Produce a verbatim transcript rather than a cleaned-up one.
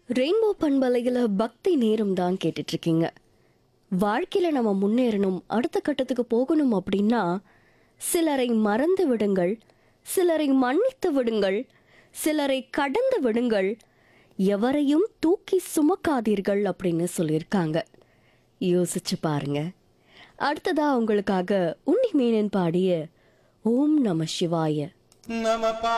Rainbow பண்பலையில் பக்தி நேரம் தான் கேட்டுட்டு இருக்கீங்க. வாழ்க்கையில் நம்ம முன்னேறணும், அடுத்த கட்டத்துக்கு போகணும் அப்படின்னா சிலரை மறந்து விடுங்கள், சிலரை மன்னித்து விடுங்கள், சிலரை கடந்து விடுங்கள், எவரையும் தூக்கி சுமக்காதீர்கள் அப்படின்னு சொல்லியிருக்காங்க. யோசிச்சு பாருங்க. அடுத்ததா உங்களுக்காக உன்னி மேனன் பாடிய ஓம் நம சிவாய. நம